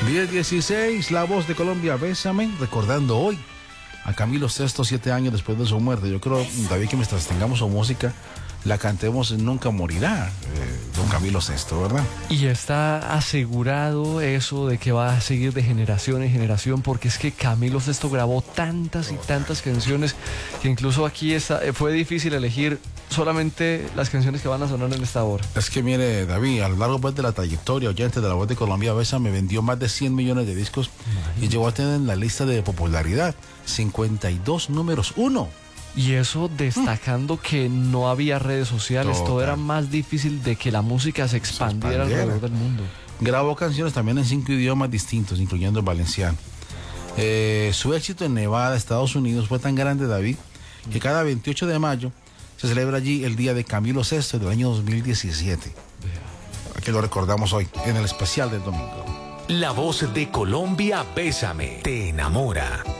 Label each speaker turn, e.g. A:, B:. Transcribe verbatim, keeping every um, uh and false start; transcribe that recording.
A: diez dieciséis, La Voz de Colombia, Bésame, recordando hoy a Camilo Sesto, siete años después de su muerte. Yo creo, David, que mientras tengamos su música, la cantemos Nunca Morirá, eh, don Camilo Sesto, ¿verdad?
B: Y está asegurado eso de que va a seguir de generación en generación, porque es que Camilo Sesto grabó tantas y tantas canciones que incluso aquí está, fue difícil elegir solamente las canciones que van a sonar en esta hora.
A: Es que mire, David, a lo largo pues, de la trayectoria oyente de La Voz de Colombia, Bésame vendió más de cien millones de discos. Imagínate. Y llegó a tener en la lista de popularidad cincuenta y dos números uno.
B: Y eso destacando mm. que no había redes sociales, Total. Todo era más difícil de que la música se expandiera, se expandiera alrededor del mundo.
A: Grabó canciones también en cinco idiomas distintos, incluyendo el valenciano. Eh, su éxito en Nevada, Estados Unidos, fue tan grande, David, que cada veintiocho de mayo se celebra allí el Día de Camilo Sesto del año dos mil diecisiete. Que lo recordamos hoy en el especial del domingo.
C: La Voz de Colombia, Bésame, te enamora.